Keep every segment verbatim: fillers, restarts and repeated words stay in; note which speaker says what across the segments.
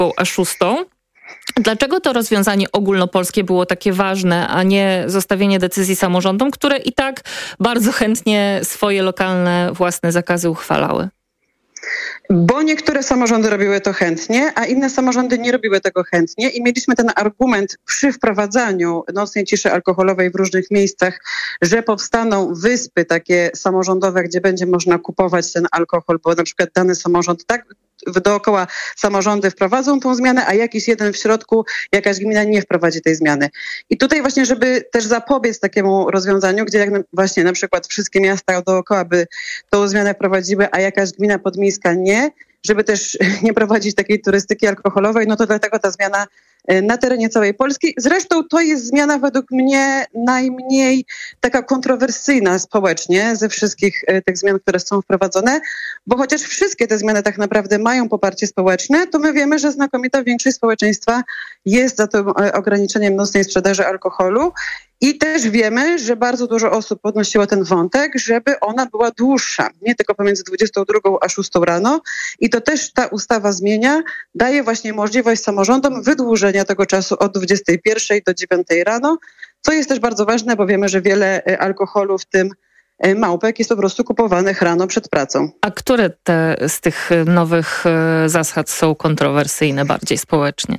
Speaker 1: a szóstą. Dlaczego to rozwiązanie ogólnopolskie było takie ważne, a nie zostawienie decyzji samorządom, które i tak bardzo chętnie swoje lokalne, własne zakazy uchwalały?
Speaker 2: Bo niektóre samorządy robiły to chętnie, a inne samorządy nie robiły tego chętnie i mieliśmy ten argument przy wprowadzaniu nocnej ciszy alkoholowej w różnych miejscach, że powstaną wyspy takie samorządowe, gdzie będzie można kupować ten alkohol, bo na przykład dany samorząd tak dookoła samorządy wprowadzą tą zmianę, a jakiś jeden w środku, jakaś gmina nie wprowadzi tej zmiany. I tutaj właśnie, żeby też zapobiec takiemu rozwiązaniu, gdzie jak na, właśnie na przykład wszystkie miasta dookoła by tą zmianę wprowadziły, a jakaś gmina podmiejska nie, żeby też nie prowadzić takiej turystyki alkoholowej, no to dlatego ta zmiana na terenie całej Polski. Zresztą to jest zmiana według mnie najmniej taka kontrowersyjna społecznie ze wszystkich tych zmian, które są wprowadzone, bo chociaż wszystkie te zmiany tak naprawdę mają poparcie społeczne, to my wiemy, że znakomita większość społeczeństwa jest za tym ograniczeniem nocnej sprzedaży alkoholu. I też wiemy, że bardzo dużo osób podnosiło ten wątek, żeby ona była dłuższa, nie tylko pomiędzy dwudziestą drugą a szóstą rano. I to też ta ustawa zmienia, daje właśnie możliwość samorządom wydłużenia tego czasu od dwudziestej pierwszej do dziewiątej rano, co jest też bardzo ważne, bo wiemy, że wiele alkoholu, w tym małpek, jest po prostu kupowanych rano przed pracą.
Speaker 1: A które te z tych nowych zasad są kontrowersyjne bardziej społecznie?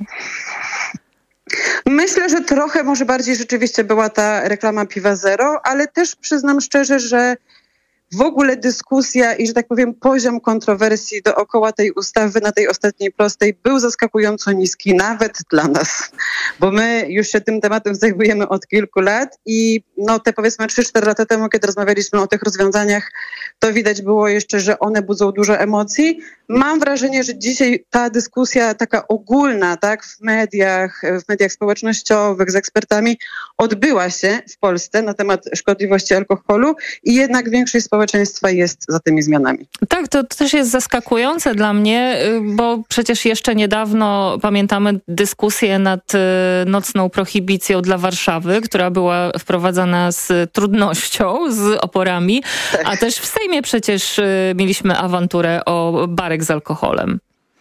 Speaker 2: Myślę, że trochę może bardziej rzeczywiście była ta reklama Piwa Zero, ale też przyznam szczerze, że w ogóle dyskusja i, że tak powiem, poziom kontrowersji dookoła tej ustawy na tej ostatniej prostej był zaskakująco niski, nawet dla nas. Bo my już się tym tematem zajmujemy od kilku lat i no te powiedzmy trzy cztery lata temu, kiedy rozmawialiśmy o tych rozwiązaniach, to widać było jeszcze, że one budzą dużo emocji. Mam wrażenie, że dzisiaj ta dyskusja taka ogólna, tak, w mediach, w mediach społecznościowych z ekspertami odbyła się w Polsce na temat szkodliwości alkoholu i jednak większość społeczeństwa jest za tymi zmianami.
Speaker 1: Tak, to też jest zaskakujące dla mnie, bo przecież jeszcze niedawno pamiętamy dyskusję nad nocną prohibicją dla Warszawy, która była wprowadzana z trudnością, z oporami, tak. A też w Sejmie przecież mieliśmy awanturę o barek z alkoholem.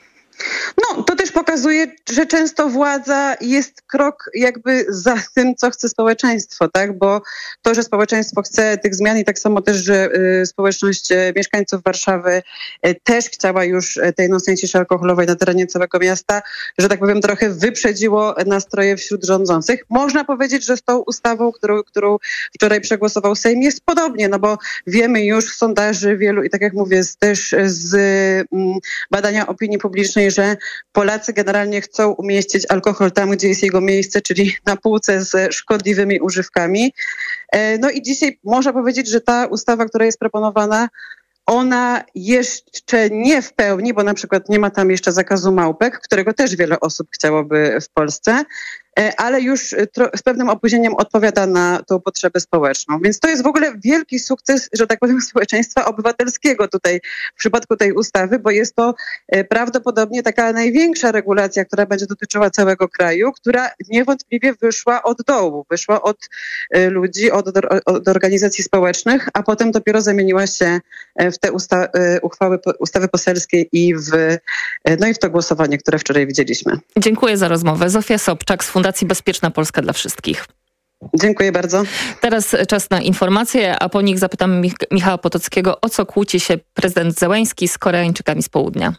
Speaker 2: No, to też pokazuje, że często władza jest krok jakby za tym, co chce społeczeństwo, tak? Bo to, że społeczeństwo chce tych zmian i tak samo też, że y, społeczność y, mieszkańców Warszawy y, też chciała już tej nocnej ciszy alkoholowej na terenie całego miasta, że tak powiem trochę wyprzedziło nastroje wśród rządzących. Można powiedzieć, że z tą ustawą, którą, którą wczoraj przegłosował Sejm, jest podobnie, no bo wiemy już z sondaży wielu i tak jak mówię, z, też z y, badania opinii publicznej, że Polacy generalnie chcą umieścić alkohol tam, gdzie jest jego miejsce, czyli na półce z szkodliwymi używkami. No i dzisiaj można powiedzieć, że ta ustawa, która jest proponowana, ona jeszcze nie w pełni, bo na przykład nie ma tam jeszcze zakazu małpek, którego też wiele osób chciałoby w Polsce, ale już z pewnym opóźnieniem odpowiada na tą potrzebę społeczną. Więc to jest w ogóle wielki sukces, że tak powiem, społeczeństwa obywatelskiego tutaj w przypadku tej ustawy, bo jest to prawdopodobnie taka największa regulacja, która będzie dotyczyła całego kraju, która niewątpliwie wyszła od dołu, wyszła od ludzi, od, od organizacji społecznych, a potem dopiero zamieniła się w te usta- uchwały, ustawy poselskie i w, no i w to głosowanie, które wczoraj widzieliśmy.
Speaker 1: Dziękuję za rozmowę. Zofia Sobczak z Fundacji Bezpieczna Polska dla Wszystkich.
Speaker 2: Dziękuję bardzo.
Speaker 1: Teraz czas na informacje, a po nich zapytamy Mich- Michała Potockiego, o co kłóci się prezydent Zełenski z Koreańczykami z południa.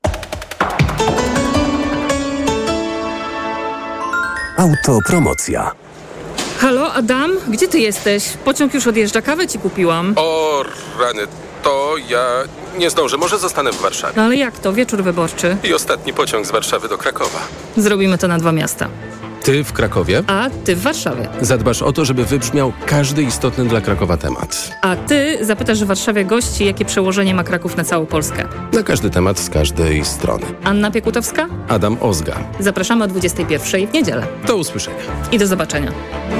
Speaker 3: Autopromocja.
Speaker 1: Halo, Adam? Gdzie ty jesteś? Pociąg już odjeżdża, kawę ci kupiłam.
Speaker 4: O rany, to ja nie zdążę, może zostanę w Warszawie.
Speaker 1: No ale jak to? Wieczór wyborczy.
Speaker 4: I ostatni pociąg z Warszawy do Krakowa.
Speaker 1: Zrobimy to na dwa miasta.
Speaker 4: Ty w Krakowie?
Speaker 1: A ty w Warszawie.
Speaker 4: Zadbasz o to, żeby wybrzmiał każdy istotny dla Krakowa temat.
Speaker 1: A ty zapytasz w Warszawie gości, jakie przełożenie ma Kraków na całą Polskę.
Speaker 4: Na każdy temat z każdej strony.
Speaker 1: Anna Piekutowska?
Speaker 4: Adam Ozga.
Speaker 1: Zapraszamy o dwudziestej pierwszej w niedzielę.
Speaker 4: Do usłyszenia.
Speaker 1: I do zobaczenia.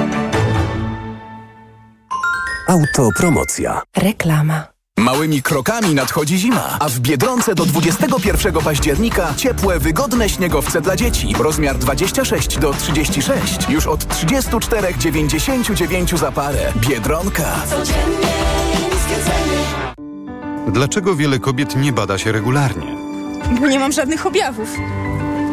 Speaker 3: Autopromocja.
Speaker 5: Reklama.
Speaker 6: Małymi krokami nadchodzi zima, a w Biedronce do dwudziestego pierwszego października ciepłe, wygodne śniegowce dla dzieci. Rozmiar dwadzieścia sześć do trzydziestu sześciu już od trzydziestu czterech dziewięćdziesięciu dziewięciu za parę. Biedronka.
Speaker 7: Dlaczego wiele kobiet nie bada się regularnie?
Speaker 5: Bo nie mam żadnych objawów.